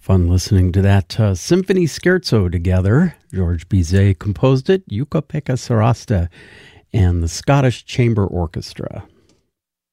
fun listening to that symphony scherzo together. George Bizet composed it, Jukka-Pekka Saraste, and the Scottish Chamber Orchestra.